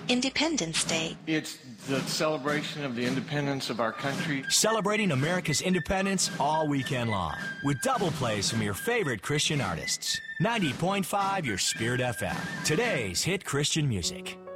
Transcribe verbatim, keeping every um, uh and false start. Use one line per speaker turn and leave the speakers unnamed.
Independence Day.
It's the celebration of the independence of our country.
Celebrating America's independence all weekend long with double plays from your favorite Christian artists. ninety point five Your Spirit F M. Today's hit Christian music.